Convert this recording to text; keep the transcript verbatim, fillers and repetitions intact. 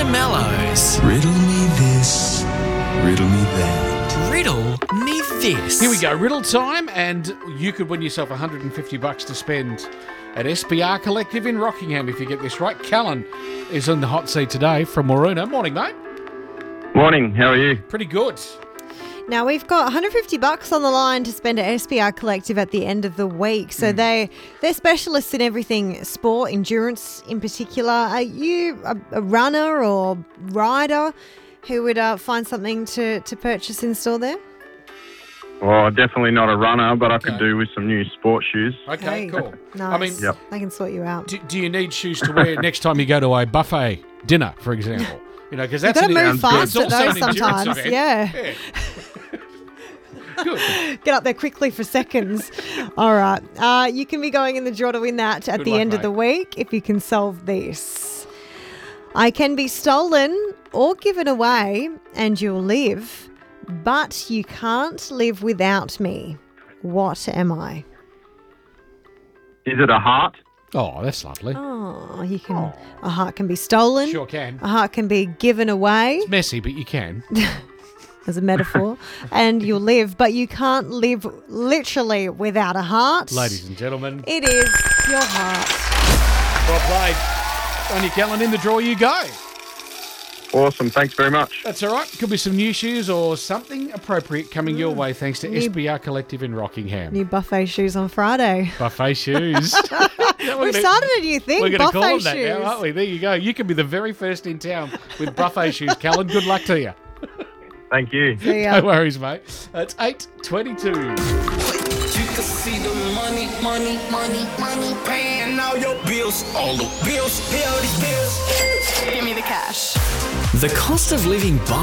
Mellows. Riddle me this, riddle me that. Riddle me this. Here we go, riddle time, and you could win yourself one hundred fifty bucks to spend at S B R Collective in Rockingham if you get this right. Callan is on the hot seat today from Waroona. Morning, mate. Morning, how are you? Pretty good. Now, we've got one hundred fifty bucks on the line to spend at S B R Collective at the end of the week. So mm. they, they're specialists in everything sport, endurance in particular. Are you a, a runner or rider who would uh, find something to, to purchase in store there? Well, definitely not a runner, but I Okay. could do with some new sports shoes. Okay, Hey, cool. Nice. I mean, Yep. They can sort you out. do, do you need shoes to wear next time you go to a buffet dinner, for example? You know, because You've that's got to an- move that's fast at also those an endurance sometimes. event. Yeah. Yeah. Good. Get up there quickly for seconds. All right. Uh, you can be going in the draw to win that at Good the luck, end of mate. the week if you can solve this. I can be stolen or given away and you'll live, but you can't live without me. What am I? Is it a heart? Oh, that's lovely. Oh, you can. A heart can be stolen. Sure can. A heart can be given away Messy, but you can. as a metaphor, and you'll live, but you can't live literally without a heart. Ladies and gentlemen, It is your heart. well played. On your calendar, in the draw you go. Awesome, thanks very much. That's all right. Could be some new shoes or something appropriate coming your way thanks to New- S B R Collective in Rockingham. New buffet shoes on Friday. Buffet shoes. We've started a new thing, We're going to buffet call them shoes. that now, aren't we? There you go. You can be the very first in town with buffet shoes, Callan. Good luck to you. Thank you. See ya. No worries, mate. It's eight twenty-two. You can see the money, money, money, money, paying all your bills, all the bills, pay all these bills. Give me the cash. The cost of living